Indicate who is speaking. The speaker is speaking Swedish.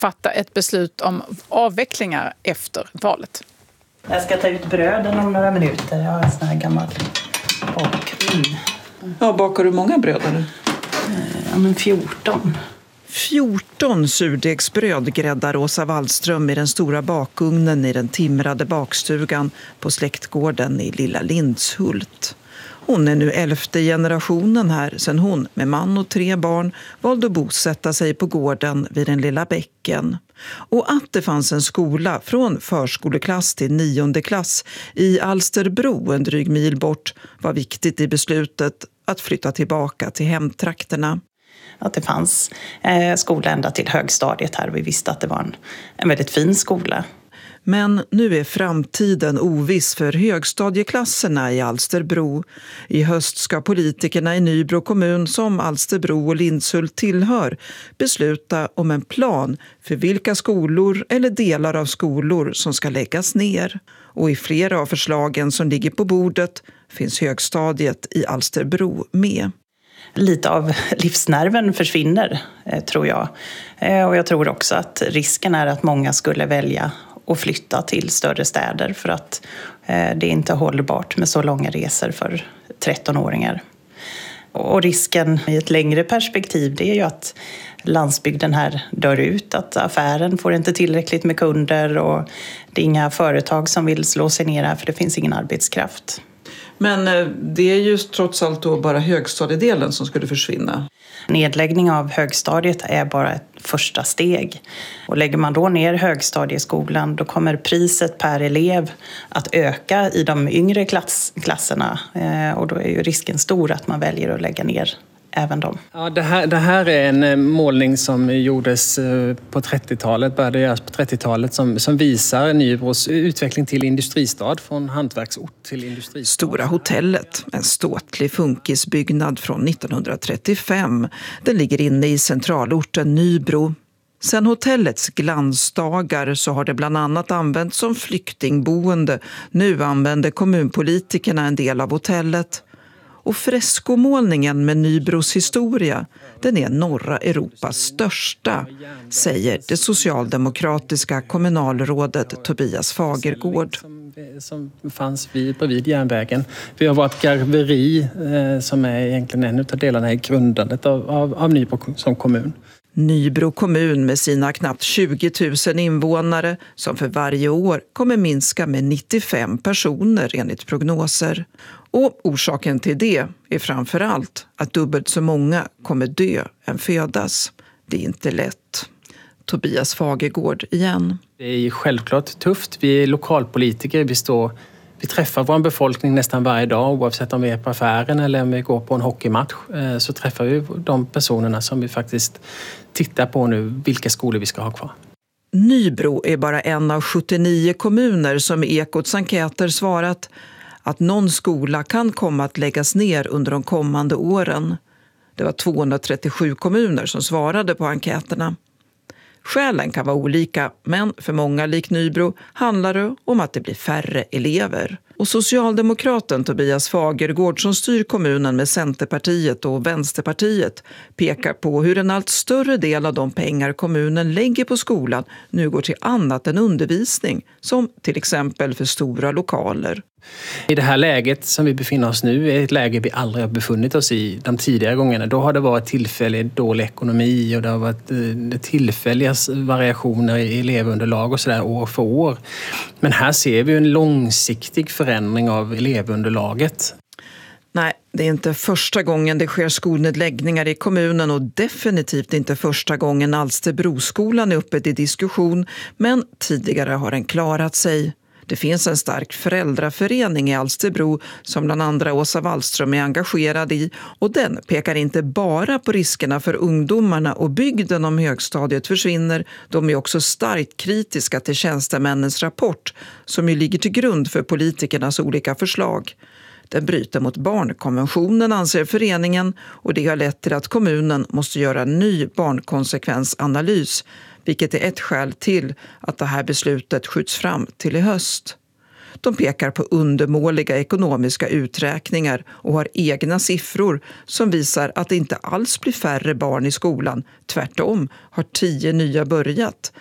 Speaker 1: fatta ett beslut om avvecklingar efter valet.
Speaker 2: Jag ska ta ut bröden om några minuter. Jag har en sån här gammal bakugn.
Speaker 3: Ja, bakar du många bröd eller?
Speaker 2: Ja, men 14.
Speaker 3: 14 surdegsbröd gräddar Åsa Wallström i den stora bakugnen i den timrade bakstugan på släktgården i Lilla Lindshult. Hon är nu 11:e generationen här sedan hon med man och 3 barn valde att bosätta sig på gården vid den lilla bäcken. Och att det fanns en skola från förskoleklass till 9:e klass i Alsterbro en dryg mil bort var viktigt i beslutet att flytta tillbaka till hemtrakterna.
Speaker 2: Att det fanns skola ända till högstadiet här. Vi visste att det var en väldigt fin skola.
Speaker 3: Men nu är framtiden oviss för högstadieklasserna i Alsterbro. I höst ska politikerna i Nybro kommun som Alsterbro och Lindshult tillhör besluta om en plan för vilka skolor eller delar av skolor som ska läggas ner. Och i flera av förslagen som ligger på bordet finns högstadiet i Alsterbro med.
Speaker 2: Lite av livsnerven försvinner, tror jag. Och jag tror också att risken är att många skulle välja att flytta till större städer för att det är inte hållbart med så långa resor för 13-åringar. Och risken i ett längre perspektiv, det är ju att landsbygden här dör ut, att affären får inte tillräckligt med kunder och det är inga företag som vill slå sig ner här för det finns ingen arbetskraft.
Speaker 3: Men det är ju trots allt då bara högstadiedelen som skulle försvinna.
Speaker 2: Nedläggning av högstadiet är bara ett första steg. Och lägger man då ner högstadieskolan då kommer priset per elev att öka i de yngre klasserna. Och då är ju risken stor att man väljer att lägga ner även dem.
Speaker 4: Ja, det här är en målning som gjordes på 30-talet, började göras på 30-talet som visar Nybros utveckling till industristad, från hantverksort till industristad.
Speaker 3: Stora hotellet, en ståtlig funkisbyggnad från 1935. Den ligger inne i centralorten Nybro. Sen hotellets glansdagar så har det bland annat använts som flyktingboende. Nu använder kommunpolitikerna en del av hotellet. Och freskomålningen med Nybros historia, den är norra Europas största, säger det socialdemokratiska kommunalrådet Tobias Fagergård.
Speaker 4: Som fanns bredvid järnvägen. Vi har varit garveri som är egentligen en av delarna i grundandet av Nybro som kommun.
Speaker 3: Nybro kommun med sina knappt 20 000 invånare som för varje år kommer minska med 95 personer enligt prognoser. Och orsaken till det är framförallt att dubbelt så många kommer dö än födas. Det är inte lätt. Tobias Fagergård igen.
Speaker 4: Det är självklart tufft. Vi är lokalpolitiker. Vi träffar vår befolkning nästan varje dag. Oavsett om vi är på affären eller om vi går på en hockeymatch så träffar vi de personerna som vi faktiskt tittar på nu. Vilka skolor vi ska ha kvar.
Speaker 3: Nybro är bara en av 79 kommuner som i Ekots enkäter svarat att någon skola kan komma att läggas ner under de kommande åren. Det var 237 kommuner som svarade på enkäterna. Skälen kan vara olika, men för många lik Nybro handlar det om att det blir färre elever. Och socialdemokraten Tobias Fagergård som styr kommunen med Centerpartiet och Vänsterpartiet pekar på hur en allt större del av de pengar kommunen lägger på skolan nu går till annat än undervisning, som till exempel för stora lokaler.
Speaker 4: I det här läget som vi befinner oss nu är ett läge vi aldrig har befunnit oss i de tidigare gångerna. Då har det varit tillfällig dålig ekonomi och det har varit tillfälliga variationer i elevunderlag och sådär år för år. Men här ser vi en långsiktig förändring av elevunderlaget.
Speaker 3: Nej, det är inte första gången det sker skolnedläggningar i kommunen och definitivt inte första gången Alsterbroskolan är uppe till diskussion, men tidigare har den klarat sig. Det finns en stark föräldraförening i Alsterbro som bland andra Åsa Wallström är engagerad i, och den pekar inte bara på riskerna för ungdomarna och bygden om högstadiet försvinner. De är också starkt kritiska till tjänstemännens rapport som ju ligger till grund för politikernas olika förslag. Den bryter mot barnkonventionen, anser föreningen, och det har lett till att kommunen måste göra en ny barnkonsekvensanalys, vilket är ett skäl till att det här beslutet skjuts fram till i höst. De pekar på undermåliga ekonomiska uträkningar och har egna siffror som visar att det inte alls blir färre barn i skolan. Tvärtom har 10 nya börjat.